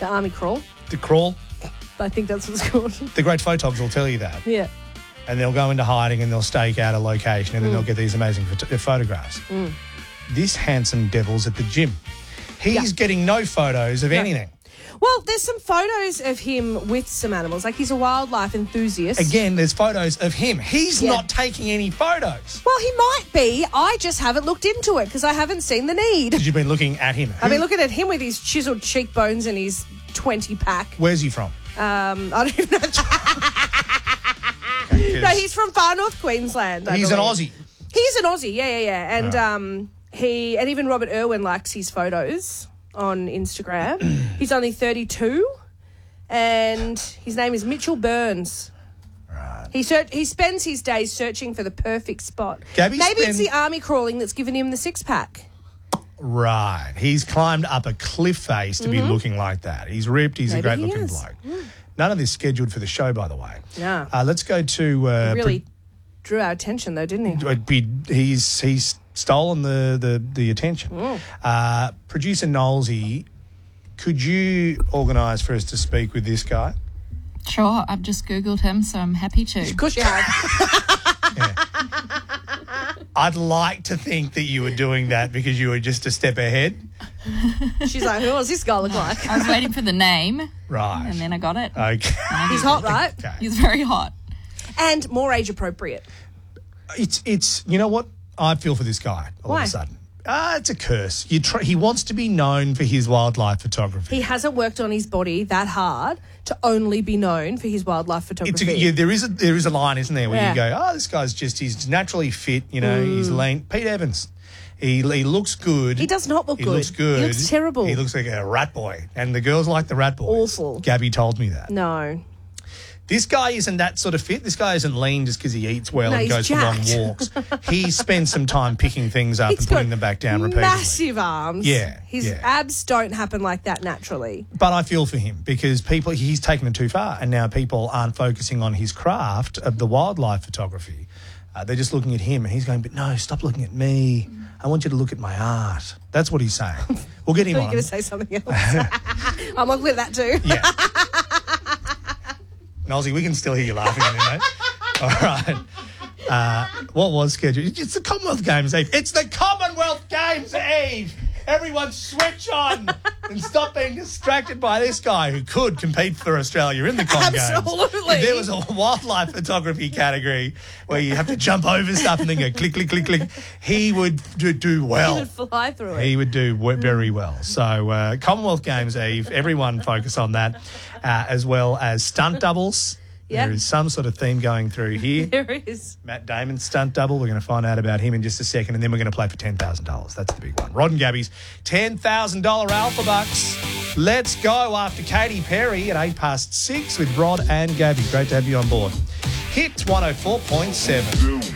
The army crawl. The crawl. I think that's what it's called. The great photogs will tell you that. Yeah. And they'll go into hiding and they'll stake out a location and then they'll get these amazing photographs. This handsome devil's at the gym. He's getting no photos of anything. Well, there's some photos of him with some animals. Like, he's a wildlife enthusiast. Again, there's photos of him. He's not taking any photos. Well, he might be. I just haven't looked into it because I haven't seen the need. Because you've been looking at him. I've been looking at him with his chiseled cheekbones and his 20-pack. Where's he from? I don't even know. No, he's from far north Queensland. He's an Aussie. He's an Aussie, yeah. And and even Robert Irwin likes his photos on Instagram. He's only 32, and his name is Mitchell Burns. Right. He spends his days searching for the perfect spot. Maybe it's the army crawling that's given him the six-pack. Right. He's climbed up a cliff face to be looking like that. He's ripped. He's a great-looking bloke. None of this scheduled for the show, by the way. Yeah. Let's go to... he really drew our attention, though, didn't he? He's stolen the attention. Producer Knowlesy, could you organise for us to speak with this guy? Sure, I've just Googled him, so I'm happy to. Of course you have. I'd like to think that you were doing that because you were just a step ahead. She's like, who does this guy look like? I was waiting for the name. Right. And then I got it. Okay. He's hot, right? Okay. He's very hot. And more age appropriate. It's you know what? I feel for this guy all of a sudden. It's a curse. He wants to be known for his wildlife photography. He hasn't worked on his body that hard to only be known for his wildlife photography. There is a line, isn't there, where you go, this guy's he's naturally fit, he's lean. Pete Evans, he looks good. He does not look good. He looks good. He looks terrible. He looks like a rat boy, and the girls like the rat boys. Awful. Gabby told me that. No. This guy isn't that sort of fit. This guy isn't lean just because he eats well and goes jacked. for long walks. He spends some time picking things up and putting them back down repeatedly. Massive arms. Yeah. His abs don't happen like that naturally. But I feel for him because he's taken it too far, and now people aren't focusing on his craft of the wildlife photography. They're just looking at him, and he's going, but no, stop looking at me. I want you to look at my art. That's what he's saying. We'll get him on. You're going to say something else. I'm looking at that too. Yeah. Nosy, we can still hear you laughing at me, mate. All right. What was scheduled? It's the Commonwealth Games Eve. It's the Commonwealth Games Eve. Everyone switch on and stop being distracted by this guy who could compete for Australia in the Com Games. Absolutely. If there was a wildlife photography category where you have to jump over stuff and then go click, click, click, click, he would do well. He would fly through it. He would do very well. So Commonwealth Games Eve, everyone focus on that, as well as stunt doubles. Yep. There is some sort of theme going through here. There is. Matt Damon's stunt double. We're going to find out about him in just a second, and then we're going to play for $10,000. That's the big one. Rod and Gabby's $10,000 Alpha Bucks. Let's go after Katy Perry at 6:08 with Rod and Gabby. Great to have you on board. Hit 104.7.